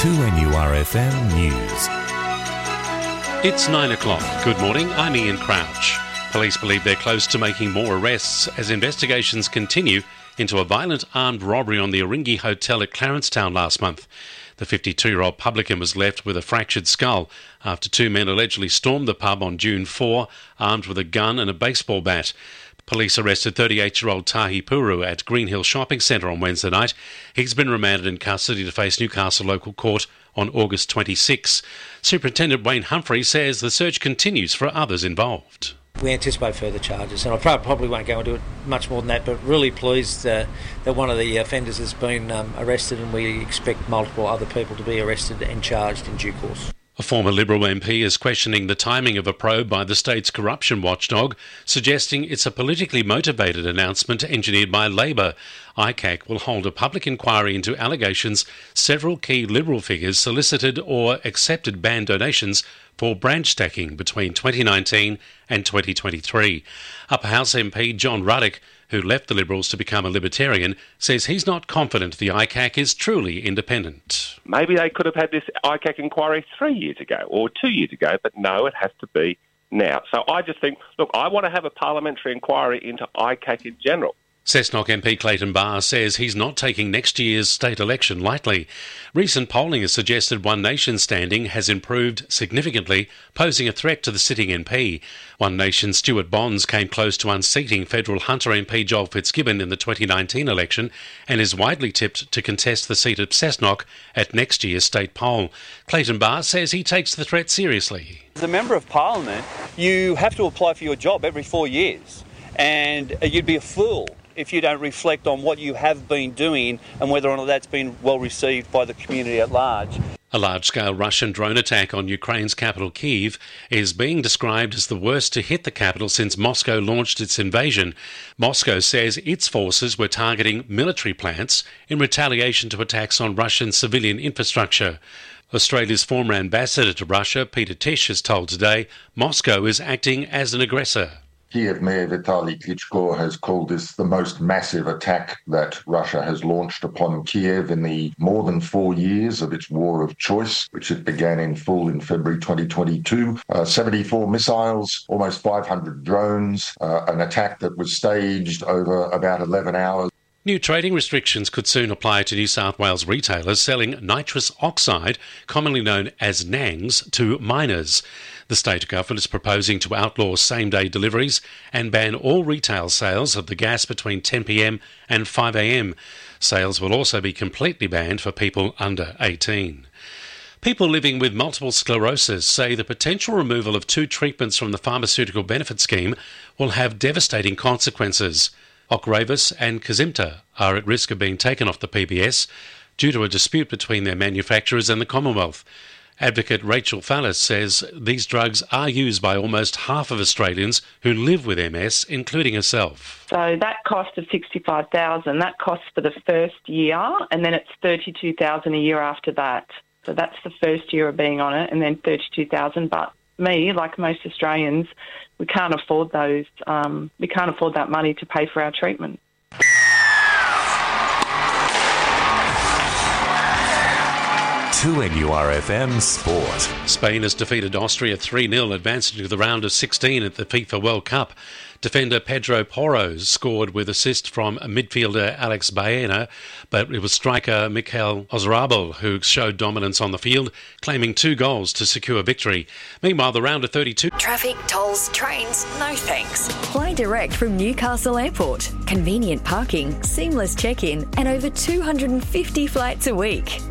2NURFM News. It's 9 o'clock. Good morning, I'm Ian Crouch. Police believe they're close to making more arrests as investigations continue into a violent armed robbery on the Oringi Hotel at Clarencetown last month. The 52-year-old publican was left with a fractured skull after two men allegedly stormed the pub on June 4, armed with a gun and a baseball bat. Police arrested 38-year-old Tahi Puru at Greenhill Shopping Centre on Wednesday night. He's been remanded in custody to face Newcastle Local Court on August 26. Superintendent Wayne Humphrey says the search continues for others involved. We anticipate further charges, and I probably won't go into it much more than that, but really pleased that one of the offenders has been arrested, and we expect multiple other people to be arrested and charged in due course. A former Liberal MP is questioning the timing of a probe by the state's corruption watchdog, suggesting it's a politically motivated announcement engineered by Labor. ICAC will hold a public inquiry into allegations several key Liberal figures solicited or accepted band donations for branch stacking between 2019 and 2023. Upper House MP John Ruddock, who left the Liberals to become a Libertarian, says he's not confident the ICAC is truly independent. Maybe they could have had this ICAC inquiry 3 years ago or 2 years ago, but no, it has to be now. So I just think, look, I want to have a parliamentary inquiry into ICAC in general. Cessnock MP Clayton Barr says he's not taking next year's state election lightly. Recent polling has suggested One Nation's standing has improved significantly, posing a threat to the sitting MP. One Nation's Stuart Bonds came close to unseating federal Hunter MP Joel Fitzgibbon in the 2019 election and is widely tipped to contest the seat at Cessnock at next year's state poll. Clayton Barr says he takes the threat seriously. As a Member of Parliament, you have to apply for your job every 4 years, and you'd be a fool if you don't reflect on what you have been doing and whether or not that's been well received by the community at large. A large-scale Russian drone attack on Ukraine's capital Kyiv is being described as the worst to hit the capital since Moscow launched its invasion. Moscow says its forces were targeting military plants in retaliation to attacks on Russian civilian infrastructure. Australia's former ambassador to Russia, Peter Tish, has told Today Moscow is acting as an aggressor. Kiev Mayor Vitaly Klitschko has called this the most massive attack that Russia has launched upon Kiev in the more than 4 years of its war of choice, which it began in full in February 2022. 74 missiles, almost 500 drones, an attack that was staged over about 11 hours. New trading restrictions could soon apply to New South Wales retailers selling nitrous oxide, commonly known as NANGs, to minors. The state government is proposing to outlaw same-day deliveries and ban all retail sales of the gas between 10 p.m. and 5 a.m. Sales will also be completely banned for people under 18. People living with multiple sclerosis say the potential removal of 2 treatments from the pharmaceutical benefit scheme will have devastating consequences. Ocrevus and Kesimpta are at risk of being taken off the PBS due to a dispute between their manufacturers and the Commonwealth. Advocate Rachel Fallis says these drugs are used by almost half of Australians who live with MS, including herself. So that cost of $65,000, that costs for the first year, and then it's $32,000 a year after that. So that's the first year of being on it, and then $32,000. But me, like most Australians, we can't afford those. We can't afford that money to pay for our treatment. NURFM Sport. Spain has defeated Austria 3-0, advancing to the round of 16 at the FIFA World Cup. Defender Pedro Porro scored with assist from midfielder Alex Baena, but it was striker Mikel Oyarzabal who showed dominance on the field, claiming 2 goals to secure victory. Meanwhile, the round of 32... Traffic, tolls, trains, no thanks. Fly direct from Newcastle Airport. Convenient parking, seamless check-in and over 250 flights a week.